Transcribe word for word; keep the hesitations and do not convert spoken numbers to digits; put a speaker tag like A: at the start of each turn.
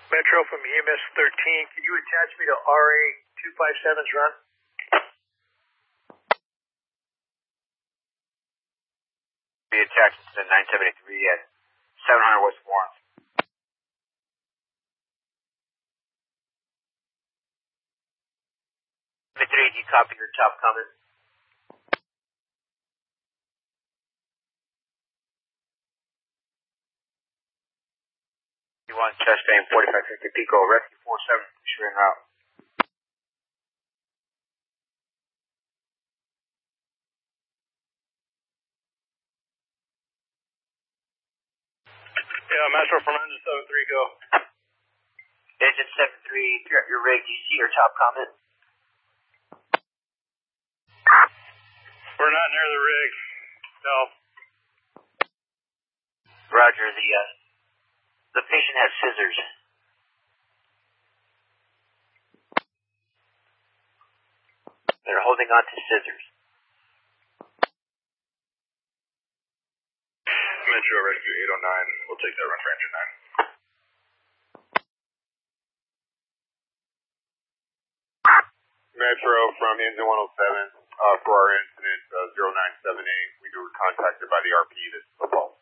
A: Metro from E M S thirteen, can you attach me to R A two fifty-seven's run?
B: Be attached to the nine seventy-three at seven hundred West Florence. seventy-three, do you copy your top comment? You want chest fame forty-five fifty Pico, rescue four seven, shooting route.
A: Yeah, Metro from engine seven three, go.
B: Engine seven three, if you're at your rig, do you see your top comment?
A: We're not near the rig. No.
B: Roger, the, uh, the patient has scissors. They're holding on to scissors.
A: Metro Rescue eight oh nine, we'll take that run for engine nine.
C: Metro from engine one oh seven, uh, for our incident, uh, zero nine seven eight, we were contacted by the R P, this is football.